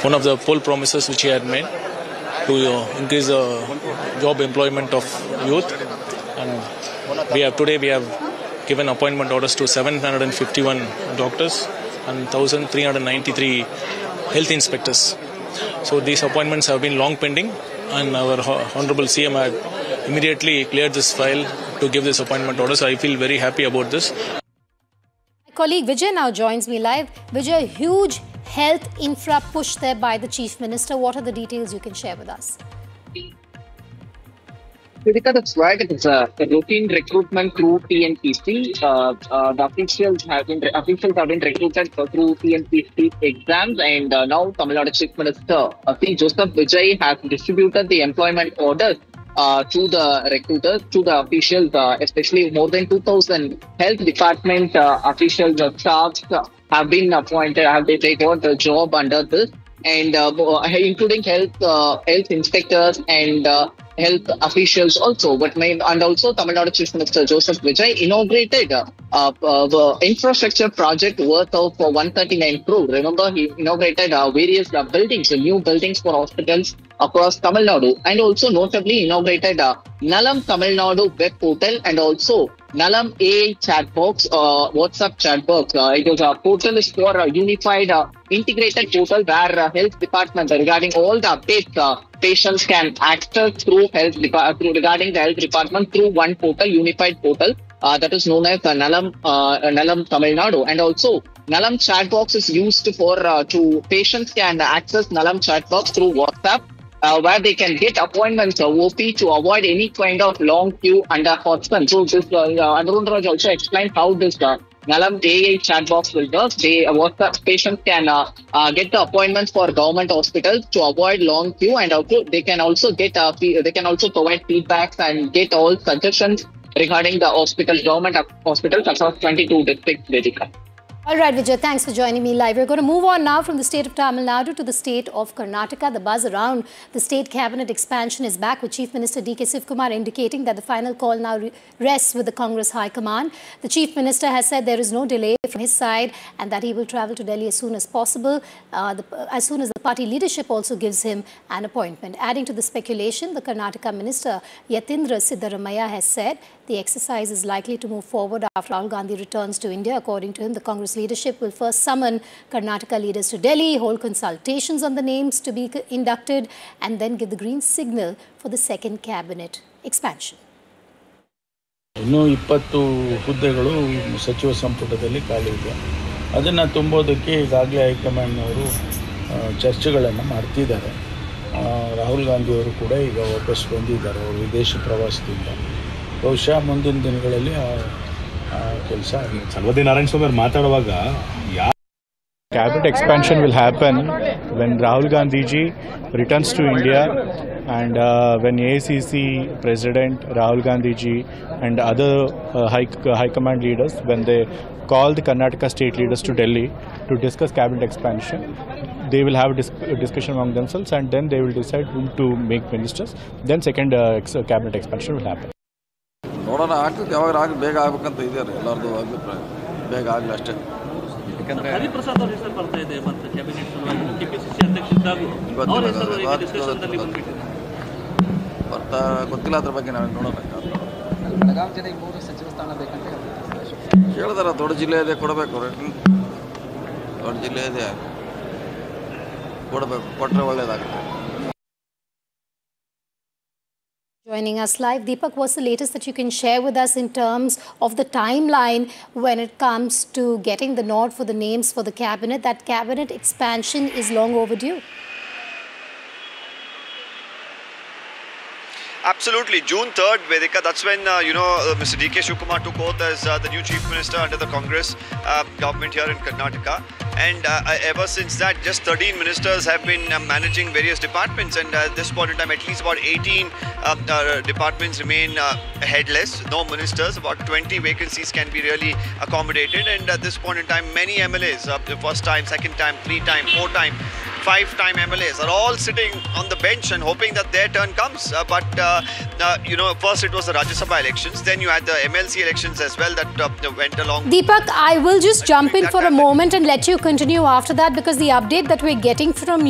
one of the poll promises which he had made to increase the job employment of youth. And today we have given appointment orders to 751 doctors and 1,393 health inspectors. So these appointments have been long pending, and our Honorable CM had immediately cleared this file to give this appointment orders. I feel very happy about this. My colleague Vijay now joins me live. Vijay, huge health infra push there by the Chief Minister. What are the details you can share with us? Vedika, that's right. It's a routine recruitment through TNPC. The officials have been recruited through TNPC exams, and now Tamil Nadu Chief Minister C. Joseph Vijay has distributed the employment orders to the recruiters, to the officials, especially more than 2,000 health department officials or staffs have been appointed. They got the job under this, and including health inspectors and health officials also. And also Tamil Nadu Chief Minister Joseph Vijay inaugurated infrastructure project worth of 139 crore. Remember, he inaugurated various buildings, new buildings for hospitals across Tamil Nadu, and also notably inaugurated Nalam Tamil Nadu web portal and also Nalam AI chat box, WhatsApp chat box. It was a portal for a unified integrated portal where health department regarding all the updates patients can access through regarding the health department through one portal, unified portal. That is known as Nalam Tamil Nadu, and also Nalam chat box is used for patients can access Nalam chat box through WhatsApp, where they can get appointments OP to avoid any kind of long queue under hospital. So this Anirudh Raj also explained how this Nalam AI chat box will work. WhatsApp patients can get the appointments for government hospitals to avoid long queue, and also they can also get they can also provide feedbacks and get all suggestions regarding the government hospitals across 22 districts, Vedika. All right, Vijay, thanks for joining me live. We're going to move on now from the state of Tamil Nadu to the state of Karnataka. The buzz around the state cabinet expansion is back, with Chief Minister D.K. Sivkumar indicating that the final call now rests with the Congress High Command. The Chief Minister has said there is no delay from his side and that he will travel to Delhi as soon as possible, as soon as the party leadership also gives him an appointment. Adding to the speculation, the Karnataka Minister Yatindra Siddaramaiah has said the exercise is likely to move forward after Rahul Gandhi returns to India. According to him, the Congress leadership will first summon Karnataka leaders to Delhi, hold consultations on the names to be inducted, and then give the green signal for the second cabinet expansion. ಇನ್ನೂ 20 ಹುದ್ದೆಗಳು ಸಚಿವ ಸಂಪುಟದಲ್ಲಿ ಖಾಲಿ ಇದೆ. ಅದನ್ನು ತುಂಬೋದಕ್ಕೆ ಈಗಾಗಲೇ ಹೈಕಮಾಂಡ್ನವರು ಚರ್ಚೆಗಳನ್ನು ಮಾಡ್ತಿದ್ದಾರೆ. ರಾಹುಲ್ ಗಾಂಧಿಯವರು ಕೂಡ ಈಗ ವಾಪಸ್ ಬಂದಿದ್ದಾರೆ ಅವರು ವಿದೇಶಿ ಪ್ರವಾಸದಿಂದ. ಬಹುಶಃ ಮುಂದಿನ ದಿನಗಳಲ್ಲಿ ಕೆಲಸ ಸನ್ವದಿ ನಾರಾಯಣ ಸ್ವಾಮಿ ಅವರು ಮಾತಾಡುವಾಗ cabinet expansion will happen when Rahul Gandhi ji returns to India, and when AICC President Rahul Gandhi ji and other high command leaders, when they call the Karnataka state leaders to Delhi to discuss cabinet expansion, they will have a discussion among themselves, and then they will decide whom to make ministers. Then second cabinet expansion will happen. ನೋಡೋಣ, ಆಗ್ತದೆ. ಯಾವಾಗ ಬೇಗ ಆಗ್ಬೇಕಂತ ಇದ್ದಾರೆ ಎಲ್ಲರದು ಅಭಿಪ್ರಾಯ. ಬೇಗ ಆಗಲಿ ಅಷ್ಟೇ. ಹರಿಪ್ರಸಾದ್ ಅವರ ಹೆಸರು ಬರ್ತಾ ಇದೆ ಮತ್ತೆ ಕ್ಯಾಬಿನೆಟ್ ಸಲುವಾಗಿ ಕೆಪಿಸಿಸಿ ಅಧ್ಯಕ್ಷರಿದ್ದಾಗೂ ಅವರ ಹೆಸರು ಈಗ ಡಿಸ್ಕಷನ್ನಲ್ಲಿ ಬಂದ್ಬಿಟ್ಟಿದೆ. ಬರ್ತಾ ಗೊತ್ತಿಲ್ಲ ಅದ್ರ ಬಗ್ಗೆ ನಾವು ನೋಡೋಣ. ಬೆಳಗಾವಿ ಜಿಲ್ಲೆ 3 ಸಚಿವ ಸ್ಥಾನ ಬೇಕಂತ ಹೇಳಿದಾರೆ. ದೊಡ್ಡ ಜಿಲ್ಲೆ ಇದೆ, ಕೊಡಬೇಕು. ದೊಡ್ಡ ಜಿಲ್ಲೆ ಇದೆ, ಕೊಡಬೇಕು. ಕೊಟ್ಟರೆ ಒಳ್ಳೇದಾಗುತ್ತೆ. Joining us live, Deepak, what's the latest that you can share with us in terms of the timeline when it comes to getting the nod for the names for the cabinet? That cabinet expansion is long overdue. Absolutely. June 3rd, Vedika, that's when, Mr. D.K. Sivkumar took oath as the new Chief Minister under the Congress government here in Karnataka. And ever since that, just 13 ministers have been managing various departments. And at this point in time, at least about 18 departments remain headless, no ministers. About 20 vacancies can be really accommodated. And at this point in time, many MLAs, the first time, second time, 3 time, 4 time, 5-time MLAs are all sitting on the bench and hoping that their turn comes. First it was the Rajya Sabha elections, then you had the MLC elections as well that went along. Deepak, I will just jump in for a moment and let you continue after that, because the update that we're getting from